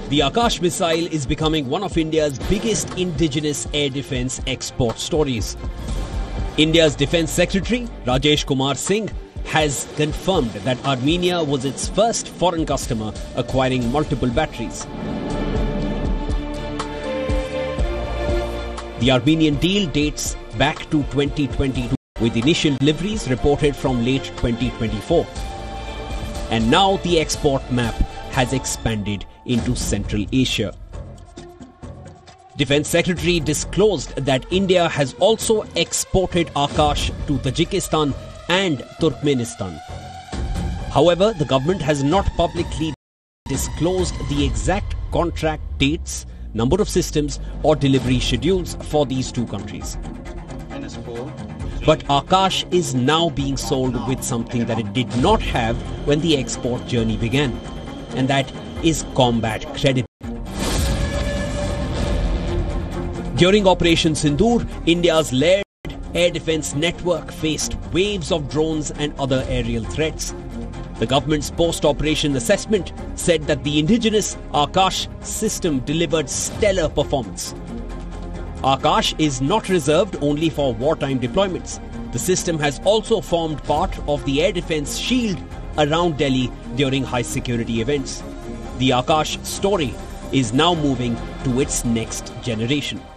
The Akash missile is becoming one of India's biggest indigenous air defence export stories. India's Defence Secretary, Rajesh Kumar Singh, has confirmed that Armenia was its first foreign customer acquiring multiple batteries. The Armenian deal dates back to 2022, with initial deliveries reported from late 2024. And now the export map has expanded into Central Asia. Defence Secretary disclosed that India has also exported Akash to Tajikistan and Turkmenistan. However, the government has not publicly disclosed the exact contract dates, number of systems or delivery schedules for these two countries. But Akash is now being sold with something that it did not have when the export journey began, and that is combat credibility. During Operation Sindoor, India's layered air defence network faced waves of drones and other aerial threats. The government's post-operation assessment said that the indigenous Akash system delivered stellar performance. Akash is not reserved only for wartime deployments. The system has also formed part of the air defence shield around Delhi during high-security events. The Akash story is now moving to its next generation.